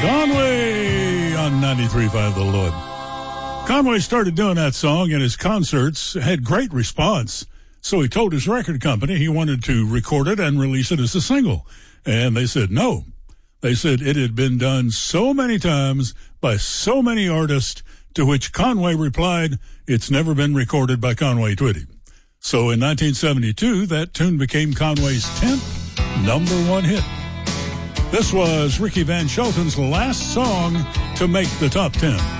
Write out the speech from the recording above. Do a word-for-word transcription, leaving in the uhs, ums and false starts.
Conway on ninety-three point five The Lord. Conway started doing that song, and his concerts had great response. So he told his record company he wanted to record it and release it as a single. And they said no. They said it had been done so many times by so many artists, to which Conway replied, it's never been recorded by Conway Twitty. So in nineteen seventy-two, that tune became Conway's tenth number one hit. This was Ricky Van Shelton's last song to make the top ten.